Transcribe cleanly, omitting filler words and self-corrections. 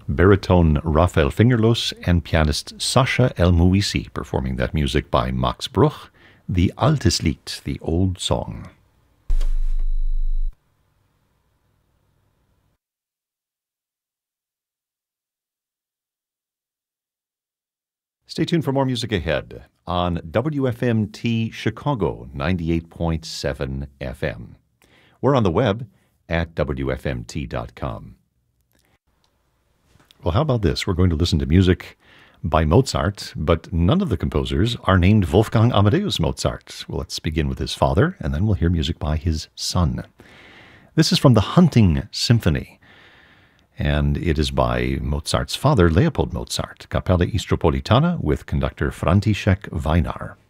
baritone Raphael Fingerlos and pianist Sascha El-Mouisi performing that music by Max Bruch, the Altes Lied, the old song. Stay tuned for more music ahead on WFMT Chicago 98.7 FM. We're on the web at WFMT.com. Well, how about this? We're going to listen to music by Mozart, but none of the composers are named Wolfgang Amadeus Mozart. Well, let's begin with his father, and then we'll hear music by his son. This is from the Hunting Symphony, and it is by Mozart's father, Leopold Mozart, Kapelle Istropolitana, with conductor František Vajnar.